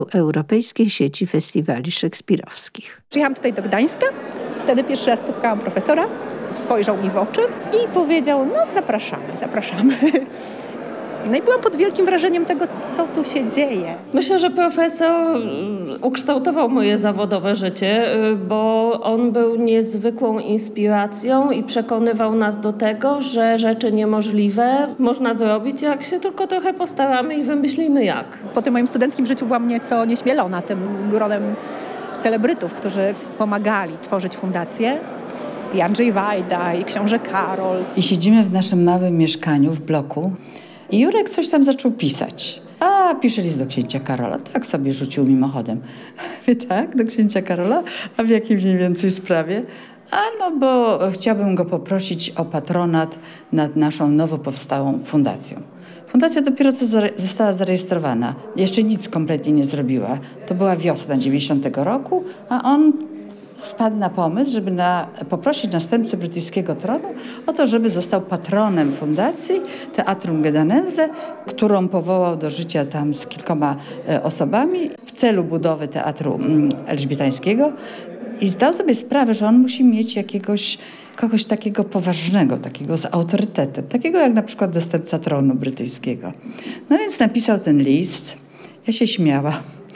Europejskiej Sieci Festiwali Szekspirowskich. Przyjechałam tutaj do Gdańska, wtedy pierwszy raz spotkałam profesora, spojrzał mi w oczy i powiedział, no zapraszamy. No i byłam pod wielkim wrażeniem tego, co tu się dzieje. Myślę, że profesor ukształtował moje zawodowe życie, bo on był niezwykłą inspiracją i przekonywał nas do tego, że rzeczy niemożliwe można zrobić, jak się tylko trochę postaramy i wymyślimy jak. Po tym moim studenckim życiu byłam nieco nieśmielona tym gronem celebrytów, którzy pomagali tworzyć fundację. I Andrzej Wajda, i książę Karol. I siedzimy w naszym małym mieszkaniu w bloku i Jurek coś tam zaczął pisać. A, pisze list do księcia Karola. Tak sobie rzucił mimochodem. Wie tak, do księcia Karola? A w jakiej mniej więcej sprawie? A no, bo chciałbym go poprosić o patronat nad naszą nowo powstałą fundacją. Fundacja dopiero co została zarejestrowana. Jeszcze nic kompletnie nie zrobiła. To była wiosna 90 roku, a on wpadł na pomysł, żeby poprosić następcę brytyjskiego tronu o to, żeby został patronem fundacji Teatrum Gedanense, którą powołał do życia tam z kilkoma osobami w celu budowy Teatru Elżbietańskiego i zdał sobie sprawę, że on musi mieć kogoś takiego poważnego, takiego z autorytetem, takiego jak na przykład następca tronu brytyjskiego. No więc napisał ten list. Ja się śmiałam.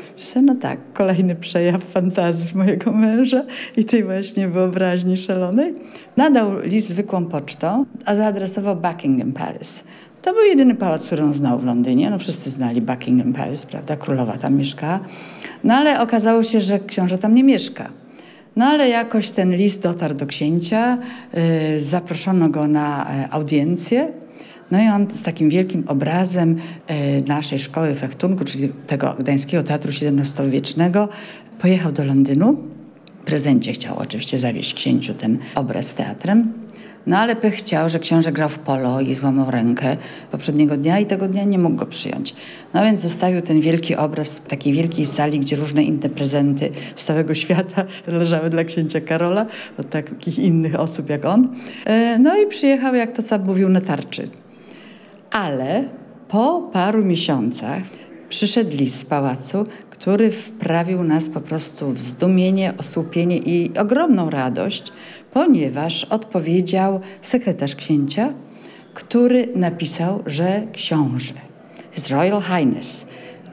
No tak, kolejny przejaw fantazji mojego męża i tej właśnie wyobraźni szalonej. Nadał list zwykłą pocztą, a zaadresował Buckingham Palace. To był jedyny pałac, który on znał w Londynie. No wszyscy znali Buckingham Palace, prawda? Królowa tam mieszkała. No ale okazało się, że książę tam nie mieszka. No ale jakoś ten list dotarł do księcia, zaproszono go na audiencję. No i on z takim wielkim obrazem naszej szkoły fechtunku, czyli tego Gdańskiego Teatru XVII-wiecznego, pojechał do Londynu. W prezencie chciał oczywiście zawieźć księciu ten obraz z teatrem. No ale pech chciał, że książę grał w polo i złamał rękę poprzedniego dnia i tego dnia nie mógł go przyjąć. No więc zostawił ten wielki obraz w takiej wielkiej sali, gdzie różne inne prezenty z całego świata leżały dla księcia Karola, od takich innych osób jak on. No i przyjechał, jak to sam mówił, na tarczy. Ale po paru miesiącach przyszedł list z pałacu, który wprawił nas po prostu w zdumienie, osłupienie i ogromną radość, ponieważ odpowiedział sekretarz księcia, który napisał, że książę, His Royal Highness,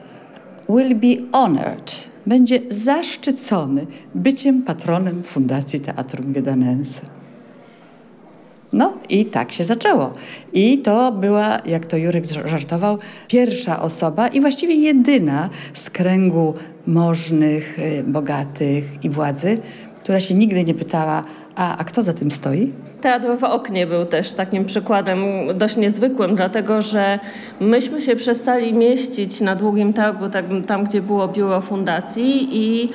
will be honored, będzie zaszczycony byciem patronem Fundacji Teatrum Gedanense. No i tak się zaczęło. I to była, jak to Jurek żartował, pierwsza osoba i właściwie jedyna z kręgu możnych, bogatych i władzy, która się nigdy nie pytała, a kto za tym stoi? Teatr w oknie był też takim przykładem dość niezwykłym, dlatego że myśmy się przestali mieścić na Długim Targu, tam gdzie było biuro fundacji i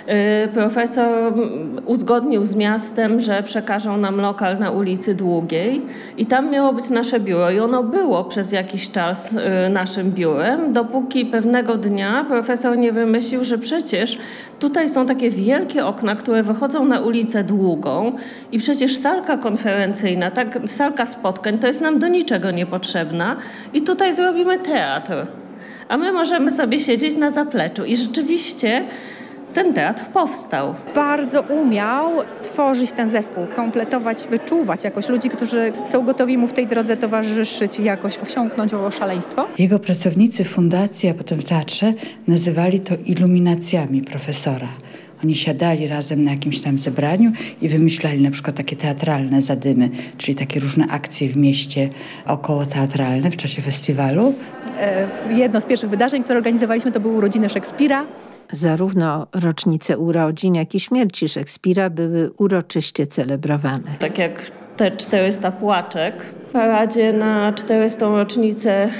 profesor uzgodnił z miastem, że przekażą nam lokal na ulicy Długiej i tam miało być nasze biuro i ono było przez jakiś czas naszym biurem, dopóki pewnego dnia profesor nie wymyślił, że przecież tutaj są takie wielkie okna, które wychodzą na ulicę Długą i przecież salka konferencyjna, salka spotkań to jest nam do niczego niepotrzebna i tutaj zrobimy teatr, a my możemy sobie siedzieć na zapleczu i rzeczywiście ten teatr powstał. Bardzo umiał tworzyć ten zespół, kompletować, wyczuwać jakoś ludzi, którzy są gotowi mu w tej drodze towarzyszyć i jakoś wsiąknąć w szaleństwo. Jego pracownicy w fundacji, a potem w teatrze nazywali to iluminacjami profesora. Oni siadali razem na jakimś tam zebraniu i wymyślali na przykład takie teatralne zadymy, czyli takie różne akcje w mieście okołoteatralne w czasie festiwalu. Jedno z pierwszych wydarzeń, które organizowaliśmy, to były urodziny Szekspira. Zarówno rocznice urodzin, jak i śmierci Szekspira były uroczyście celebrowane. Tak jak te 400 płaczek w paradzie na 400. rocznicę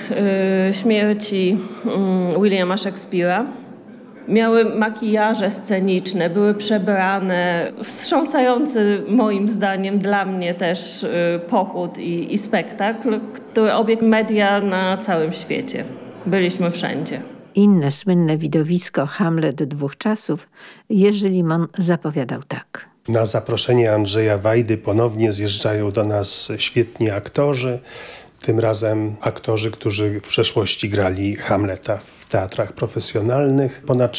śmierci Williama Szekspira. Miały makijaże sceniczne, były przebrane. Wstrząsający moim zdaniem dla mnie też pochód i spektakl, który obiegł media na całym świecie. Byliśmy wszędzie. Inne słynne widowisko Hamlet dwóch czasów Jerzy Limon zapowiadał tak. Na zaproszenie Andrzeja Wajdy ponownie zjeżdżają do nas świetni aktorzy. Tym razem aktorzy, którzy w przeszłości grali Hamleta w teatrach profesjonalnych. Ponad